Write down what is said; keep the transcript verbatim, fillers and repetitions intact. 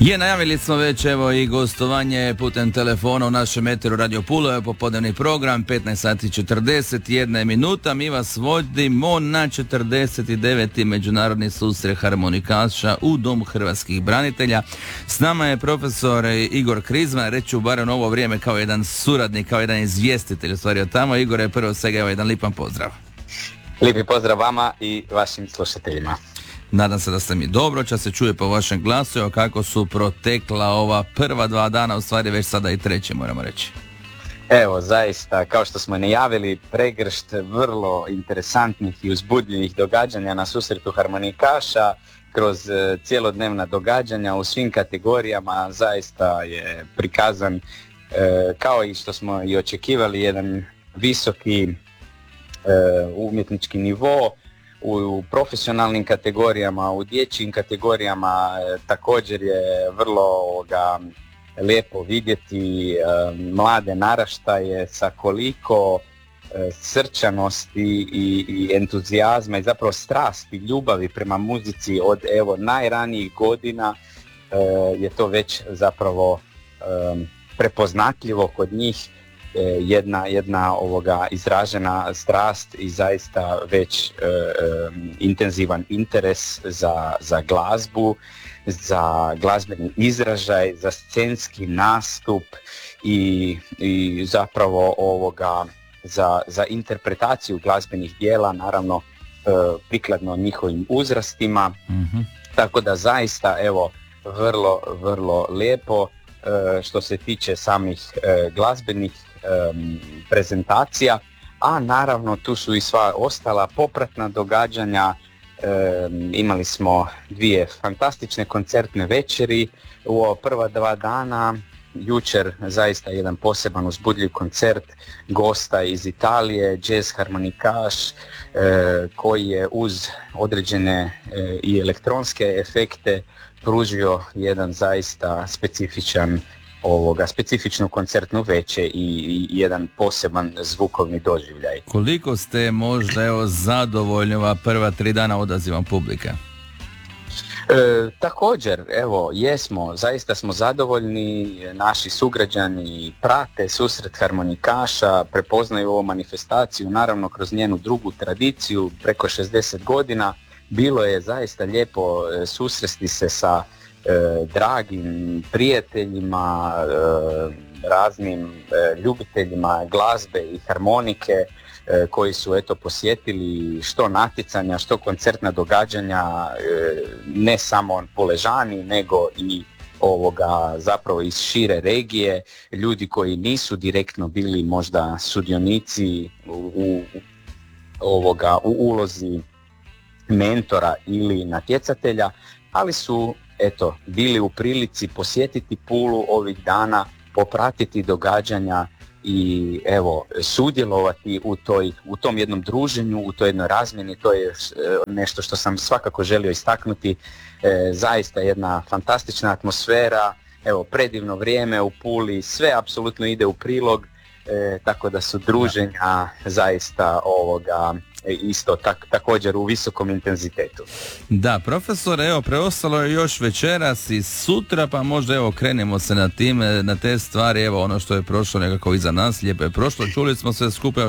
Je, najavili smo već evo i gostovanje putem telefona u našem eteru Radio Pula, popodnevni program, petnaest sati četrdeset jedna minuta. Mi vas vodimo na četrdeset deveti međunarodni susret harmonikaša u Domu hrvatskih branitelja. S nama je profesor Igor Krizman, reću barem ovo vrijeme kao jedan suradnik, kao jedan izvjestitelj u stvari od tamo. Igore, prvo svega evo jedan lipan pozdrav. Lijepi pozdrav vama i vašim slušateljima. Nadam se da ste mi dobro, čas se čuje po vašem glasu, evo kako su protekla ova prva dva dana, u stvari već sada i treće moramo reći. Evo, zaista, kao što smo najavili, pregršt vrlo interesantnih i uzbudljivih događanja na susretu harmonikaša, kroz e, cijelodnevna događanja u svim kategorijama, zaista je prikazan, e, kao i što smo i očekivali, jedan visoki e, umjetnički nivo. U profesionalnim kategorijama, u dječjim kategorijama e, također je vrlo ovoga, lijepo vidjeti e, mlade naraštaje sa koliko e, srčanosti i, i entuzijazma i zapravo strasti, ljubavi prema muzici od evo najranijih godina e, je to već zapravo e, prepoznatljivo kod njih. Jedna, jedna ovoga izražena strast i zaista već e, e, intenzivan interes za, za glazbu, za glazbeni izražaj, za scenski nastup i, i zapravo ovoga za, za interpretaciju glazbenih dijela, naravno e, prikladno njihovim uzrastima. Mm-hmm. Tako da zaista evo vrlo, vrlo lijepo e, što se tiče samih e, glazbenih Um, prezentacija, a naravno tu su i sva ostala popratna događanja. Um, imali smo dvije fantastične koncertne večeri u ova prva dva dana. Jučer zaista jedan poseban uzbudljiv koncert gosta iz Italije, jazz harmonikaš, e, koji je uz određene e, i elektronske efekte pružio jedan zaista specifičan ovoga, specifičnu koncertnu veče i, i jedan poseban zvukovni doživljaj. Koliko ste možda evo zadovoljni ova prva tri dana odazivom publike? E, također, evo, jesmo, zaista smo zadovoljni, naši sugrađani prate susret harmonikaša, prepoznaju ovu manifestaciju, naravno kroz njenu drugu tradiciju, preko šezdeset godina, bilo je zaista lijepo susresti se sa E, dragim prijateljima, e, raznim e, ljubiteljima glazbe i harmonike e, koji su eto posjetili što natjecanja, što koncertna događanja, e, ne samo Poležani nego i ovoga zapravo iz šire regije, ljudi koji nisu direktno bili možda sudionici u, u, ovoga, u ulozi mentora ili natjecatelja, ali su eto, bili u prilici posjetiti Pulu ovih dana, popratiti događanja i evo, sudjelovati u, toj, u tom jednom druženju, u toj jednoj razmjeni. To je nešto što sam svakako želio istaknuti. E, zaista jedna fantastična atmosfera, evo, predivno vrijeme u Puli, sve apsolutno ide u prilog, e, tako da su druženja zaista ovoga isto tak, također u visokom intenzitetu. Da, profesor, evo preostalo je još večeras i sutra, pa možda evo krenemo se na tim, na te stvari, evo ono što je prošlo nekako iza nas, lijepo je prošlo, čuli smo sve skupa.